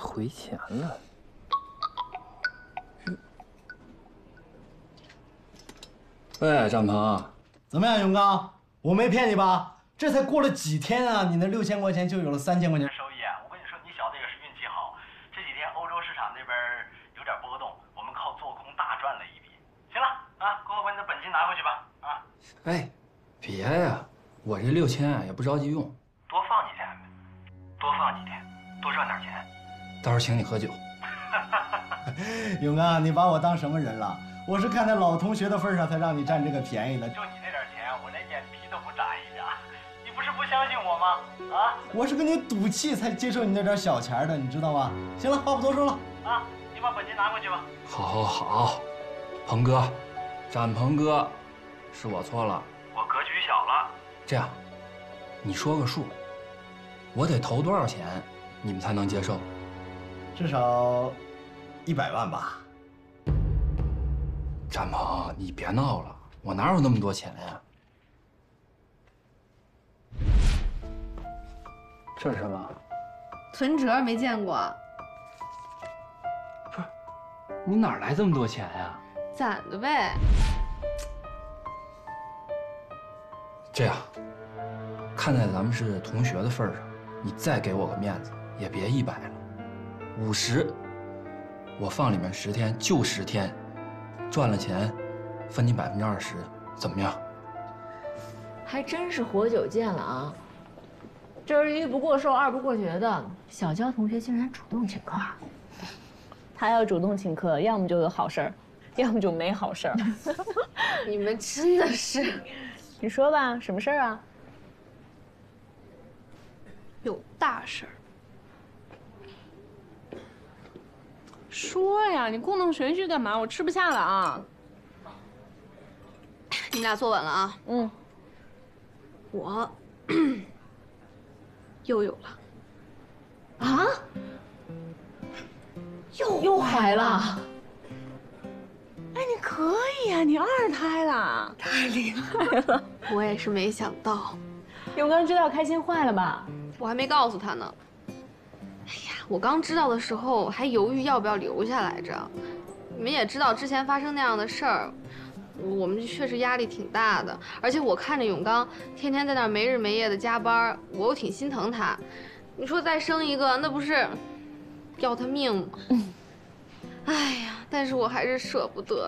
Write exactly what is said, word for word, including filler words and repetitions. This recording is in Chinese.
回钱了。喂，张鹏， 怎么样，永刚？我没骗你吧？这才过了几天啊，你那六千块钱就有了三千块钱收益。 我跟你说，你小子也是运气好。这几天欧洲市场那边有点波动，我们靠做空大赚了一笔。行了啊，给我把你的本金拿回去吧啊！ 哎，别呀，我这六千啊也不着急用， 多放几天，多放几天，多赚点钱。 到时候请你喝酒。 永刚，你把我当什么人了？我是看在老同学的份上才让你占这个便宜的。 就你那点钱，我连眼皮都不眨一眨。你不是不相信我吗？啊！ 我是跟你赌气才接受你那点小钱的，你知道吗？行了，话不多说了啊，你把本金拿回去吧。 好，好，好，鹏哥，展鹏哥，是我错了， 我格局小了。 这样，你说个数，我得投多少钱，你们才能接受？ 至少一百万吧。 展鹏，你别闹了，我哪有那么多钱呀？这是什么？ 存折没见过， 不是，你哪来这么多钱呀？ 攒的呗。 这样，看在咱们是同学的份上，你再给我个面子，也别一百了，五十。我放里面十天就十天。赚了钱，分你百分之二十，怎么样？ 还真是活久见了啊！这是一不过寿，二不过绝的。小娇同学竟然主动请客， 他要主动请客，要么就有好事儿，要么就没好事儿。 你们真的是， 你说吧，什么事儿啊？ 有大事儿。 说呀，你故弄玄虚干嘛？我吃不下了啊！ 你俩坐稳了啊！ 嗯， 我又有了啊？又又怀了？ 哎，你可以呀、啊，你二胎了， 太厉害了！我也是没想到。 永刚知道开心坏了吧？ 我还没告诉他呢。哎呀，我刚知道的时候还犹豫要不要留下来着。你们也知道之前发生那样的事儿，我们确实压力挺大的。而且我看着永刚天天在那儿没日没夜的加班，我又挺心疼他。你说再生一个，那不是要他命吗？哎呀，但是我还是舍不得